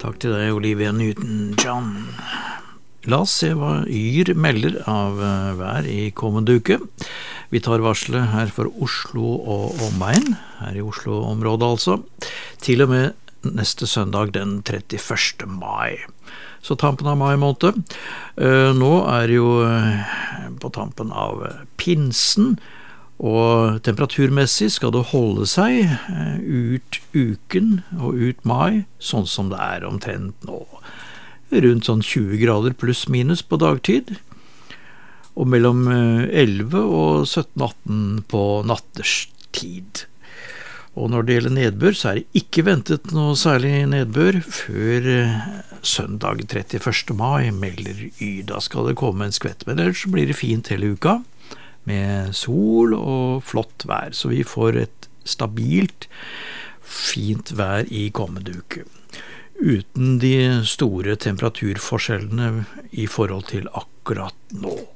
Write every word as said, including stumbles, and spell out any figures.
Takk til deg, Olivia Newton-John. La oss se hva Yr melder av vær i kommende uke. Vi tar varslet her for Oslo og omegn, her i Oslo-området altså, til og med neste søndag den trettiførste mai. Så tampen av mai måned. Nå er jo på tampen av pinsen, og temperaturmessig skal det holde seg ut uken og ut mai, sånn som det er omtrent nå. Rundt sånn tjue grader pluss minus på dagtid, og mellom elleve og sytten atten på natterstid. Og når det gjelder nedbør, så er det ikke ventet noe særlig nedbør før søndag trettiførste mai, melder Y. Da skal det komme en skvett, men ellers blir det fint hele uka, med sol og flott vær, så vi får et stabilt, fint vær i kommende uke, uten de store temperaturforskjellene i forhold til akkurat nå.